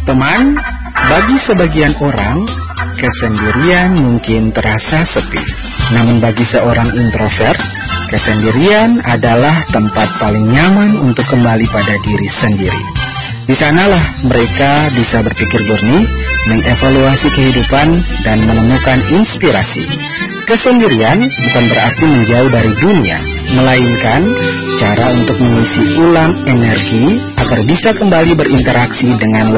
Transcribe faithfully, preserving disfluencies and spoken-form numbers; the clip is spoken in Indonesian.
Teman, bagi sebagian orang, kesendirian mungkin terasa sepi. Namun bagi seorang introvert, kesendirian adalah tempat paling nyaman untuk kembali pada diri sendiri. Di sanalah mereka bisa berpikir jernih, mengevaluasi kehidupan, dan menemukan inspirasi. Kesendirian bukan berarti menjauh dari dunia, melainkan cara untuk mengisi ulang energi agar bisa kembali berinteraksi dengan